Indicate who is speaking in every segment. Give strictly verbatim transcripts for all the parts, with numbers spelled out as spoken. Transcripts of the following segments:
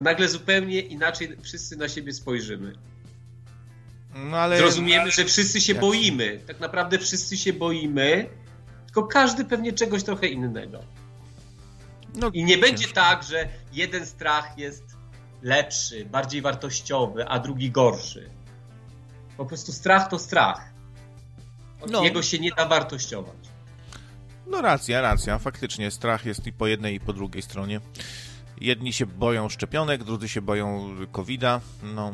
Speaker 1: nagle zupełnie inaczej wszyscy na siebie spojrzymy.
Speaker 2: No ale...
Speaker 1: Zrozumiemy, że wszyscy się boimy. Tak naprawdę wszyscy się boimy, tylko każdy pewnie czegoś trochę innego. No, I nie będzie tak, że jeden strach jest lepszy, bardziej wartościowy, a drugi gorszy. Po prostu strach to strach. No. Jego się nie da wartościować.
Speaker 2: No racja, racja. Faktycznie strach jest i po jednej, i po drugiej stronie. Jedni się boją szczepionek, drudzy się boją kowida. No...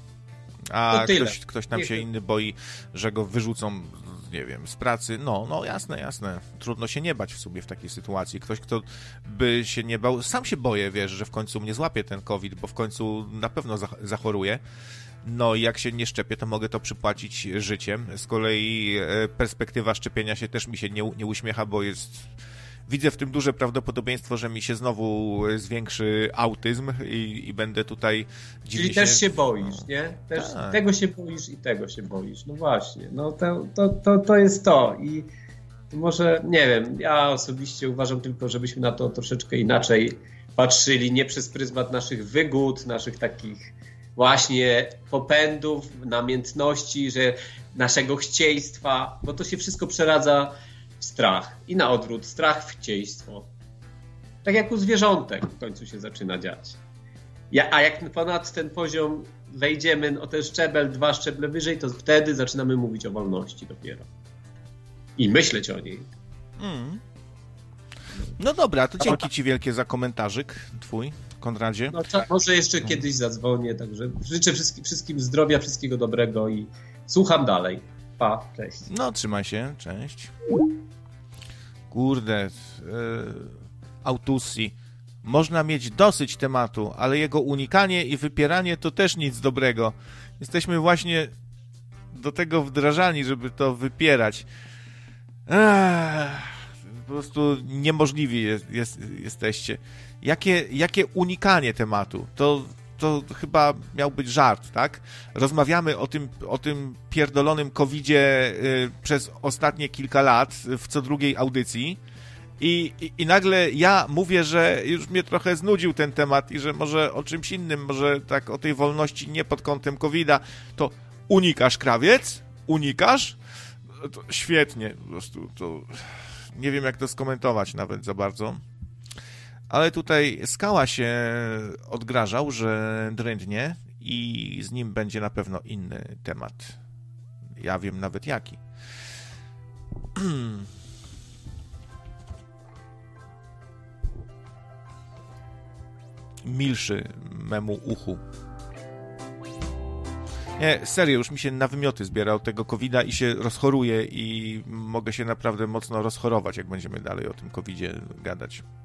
Speaker 2: A ktoś, ktoś tam się inny boi, że go wyrzucą, nie wiem, z pracy. No, no jasne, jasne. Trudno się nie bać w sobie w takiej sytuacji. Ktoś, kto by się nie bał, sam się boję, wiesz, że w końcu mnie złapie ten COVID, bo w końcu na pewno zachoruję. No i jak się nie szczepię, to mogę to przypłacić życiem. Z kolei perspektywa szczepienia się też mi się nie, nie uśmiecha, bo jest... Widzę w tym duże prawdopodobieństwo, że mi się znowu zwiększy autyzm i, i będę tutaj...
Speaker 1: Czyli też się, się boisz, no. nie? Też tak. Tego się boisz i tego się boisz. No właśnie, no to, to, to, to jest to. I może, nie wiem, ja osobiście uważam tylko, żebyśmy na to troszeczkę inaczej patrzyli, nie przez pryzmat naszych wygód, naszych takich właśnie popędów, namiętności, że naszego chcieństwa, bo to się wszystko przeradza strach i na odwrót, strach w chcieństwo. Tak jak u zwierzątek w końcu się zaczyna dziać. Ja, a jak ponad ten poziom wejdziemy o ten szczebel, dwa szczeble wyżej, to wtedy zaczynamy mówić o wolności dopiero. I myśleć o niej. Mm.
Speaker 2: No dobra, to dzięki ci wielkie za komentarzyk twój, Konradzie.
Speaker 1: No, to, może jeszcze no. kiedyś zadzwonię, także życzę wszystkim, wszystkim zdrowia, wszystkiego dobrego i słucham dalej. Pa, cześć.
Speaker 2: No, trzymaj się, cześć. Kurde, yy, Autussi. Można mieć dosyć tematu, ale jego unikanie i wypieranie to też nic dobrego. Jesteśmy właśnie do tego wdrażani, żeby to wypierać. Ech, po prostu niemożliwi jest, jest, jesteście. Jakie, jakie unikanie tematu? To... To chyba miał być żart, tak? Rozmawiamy o tym, o tym pierdolonym kowidzie y, przez ostatnie kilka lat w co drugiej audycji i, i, i nagle ja mówię, że już mnie trochę znudził ten temat i że może o czymś innym, może tak o tej wolności nie pod kątem kowida, to unikasz, krawiec? Unikasz? To świetnie, po prostu to nie wiem jak to skomentować nawet za bardzo. Ale tutaj Skała się odgrażał, że drętnie i z nim będzie na pewno inny temat. Ja wiem nawet jaki. Milszy memu uchu. Nie, serio, już mi się na wymioty zbiera od tego kowida i się rozchoruję i mogę się naprawdę mocno rozchorować, jak będziemy dalej o tym kowidzie gadać.